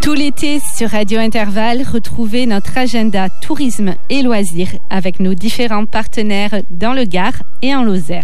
Tout l'été sur Radio Intervalle, retrouvez notre agenda tourisme et loisirs avec nos différents partenaires dans le Gard et en Lozère.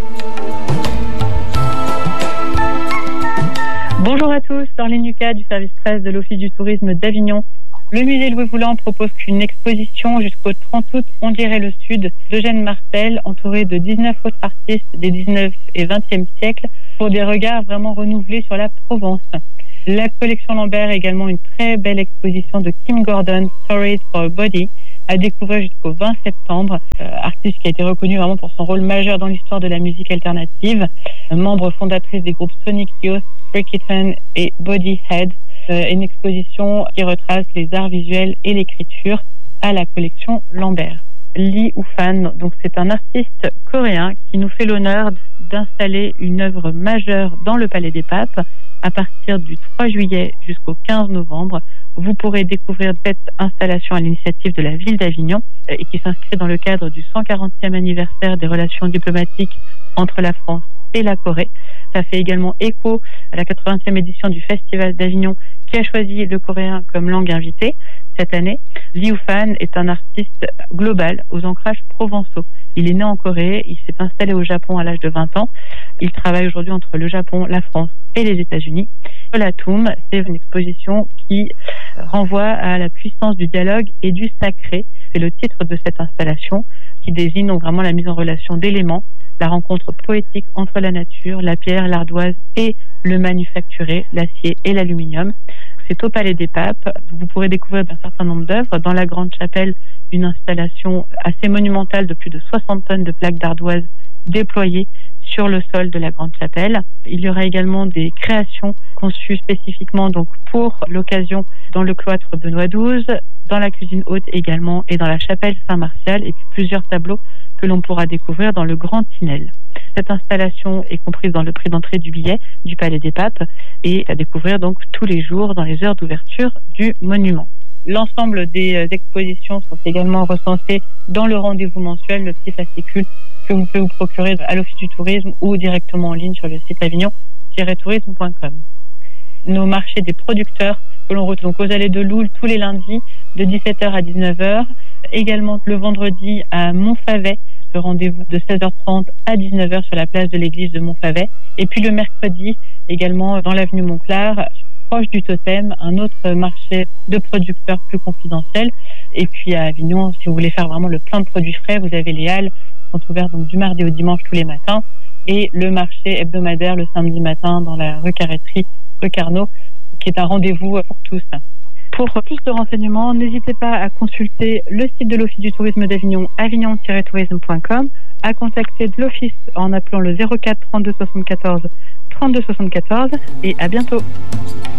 Bonjour à tous, Orline Lucas du service presse de l'Office du tourisme d'Avignon. Le musée Louis Voulant propose qu'une exposition jusqu'au 30 août, On dirait le Sud, d'Eugène Martel, entouré de 19 autres artistes des 19 et 20e siècles, pour des regards vraiment renouvelés sur la Provence. La collection Lambert a également une très belle exposition de Kim Gordon, Stories for a Body, à découvrir jusqu'au 20 septembre. Artiste qui a été reconnue vraiment pour son rôle majeur dans l'histoire de la musique alternative. Membre fondatrice des groupes Sonic Youth, Brickitten et Bodyhead. Une exposition qui retrace les arts visuels et l'écriture à la collection Lambert. Lee Ufan, donc c'est un artiste coréen qui nous fait l'honneur d'installer une œuvre majeure dans le Palais des Papes. À partir du 3 juillet jusqu'au 15 novembre, vous pourrez découvrir cette installation à l'initiative de la ville d'Avignon et qui s'inscrit dans le cadre du 140e anniversaire des relations diplomatiques entre la France et la Corée. Ça fait également écho à la 80e édition du Festival d'Avignon qui a choisi le coréen comme langue invitée cette année. Lee Ufan est un artiste global aux ancrages provençaux. Il est né en Corée, il s'est installé au Japon à l'âge de 20 ans. Il travaille aujourd'hui entre le Japon, la France et les États-Unis. Olatum, c'est une exposition qui renvoie à la puissance du dialogue et du sacré. C'est le titre de cette installation qui désigne donc vraiment la mise en relation d'éléments, la rencontre poétique entre la nature, la pierre, l'ardoise et le manufacturé, l'acier et l'aluminium. C'est au Palais des Papes. Vous pourrez découvrir un certain nombre d'œuvres. Dans la Grande Chapelle, une installation assez monumentale de plus de 60 tonnes de plaques d'ardoise déployées sur le sol de la Grande Chapelle. Il y aura également des créations conçues spécifiquement donc pour l'occasion dans le cloître Benoît XII, dans la cuisine haute également et dans la chapelle Saint-Martial, et puis plusieurs tableaux que l'on pourra découvrir dans le Grand Tinel. Cette installation est comprise dans le prix d'entrée du billet du Palais des Papes et à découvrir donc tous les jours dans les heures d'ouverture du monument. L'ensemble des expositions sont également recensées dans le rendez-vous mensuel, le petit fascicule que vous pouvez vous procurer à l'Office du tourisme ou directement en ligne sur le site avignon-tourisme.com. Nos marchés des producteurs que l'on retrouve donc aux Allées de Loul tous les lundis de 17h à 19h. Également le vendredi à Montfavet, ce rendez-vous de 16h30 à 19h sur la place de l'église de Montfavet. Et puis le mercredi, également dans l'avenue Montclar, proche du Totem, un autre marché de producteurs plus confidentiel. Et puis à Avignon, si vous voulez faire vraiment le plein de produits frais, vous avez les halles qui sont ouvertes donc du mardi au dimanche tous les matins. Et le marché hebdomadaire le samedi matin dans la rue Carrêterie, rue Carnot, qui est un rendez-vous pour tous. Pour plus de renseignements, n'hésitez pas à consulter le site de l'Office du tourisme d'Avignon, avignon-tourisme.com, à contacter de l'Office en appelant le 04 32 74 32 74 et à bientôt.